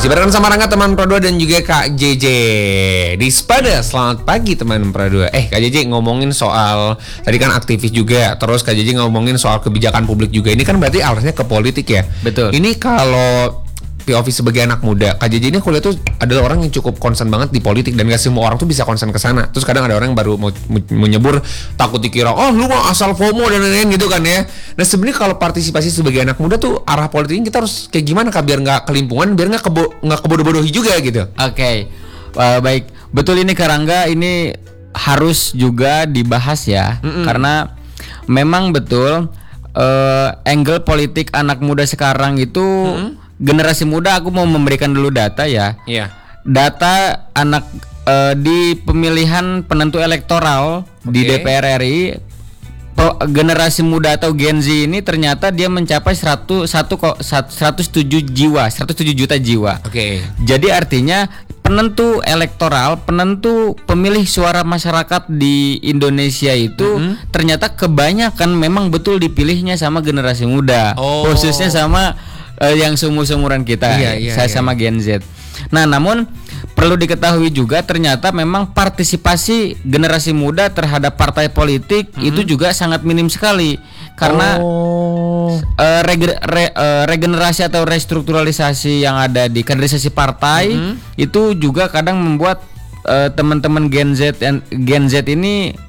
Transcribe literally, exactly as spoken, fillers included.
Masih barengan sama Rangga teman Pro dua dan juga Kak J J di Spada. Selamat pagi teman Pro dua. Eh Kak J J ngomongin soal tadi kan aktivis juga, terus Kak J J ngomongin soal kebijakan publik juga. Ini kan berarti arahnya ke politik ya. Betul. Ini kalau P O V sebagai anak muda, Kak J J ini kuliah tuh adalah orang yang cukup concern banget di politik dan gak semua orang tuh bisa concern ke sana. Terus kadang ada orang yang baru mau, mau nyebur takut dikira oh lu mau asal FOMO dan lain-lain gitu kan ya. Nah sebenarnya kalau partisipasi sebagai anak muda tuh arah politiknya kita harus kayak gimana Kak biar nggak kelimpungan, biar nggak kebo nggak kebodoh-bodohi juga gitu. Oke, okay. uh, baik betul ini Karangga, ini harus juga dibahas ya. Mm-mm. Karena memang betul uh, angle politik anak muda sekarang itu. Mm-mm. Generasi muda, aku mau memberikan dulu data ya. Iya. Data anak uh, di pemilihan penentu elektoral okay. di D P R R I, po, generasi muda atau Gen Z ini ternyata dia mencapai seratus tujuh jiwa, seratus tujuh juta jiwa. Oke. Okay. Jadi artinya penentu elektoral, penentu pemilih suara masyarakat di Indonesia itu mm-hmm. ternyata kebanyakan memang betul dipilihnya sama generasi muda, oh. khususnya sama Uh, yang seumur-seumuran kita, iya, iya, saya iya. sama Gen Z. Nah, namun perlu diketahui juga ternyata memang partisipasi generasi muda terhadap partai politik mm-hmm. itu juga sangat minim sekali karena oh. uh, rege- re- uh, regenerasi atau restrukturalisasi yang ada di kaderisasi partai mm-hmm. itu juga kadang membuat uh, teman-teman Gen Z Gen Z ini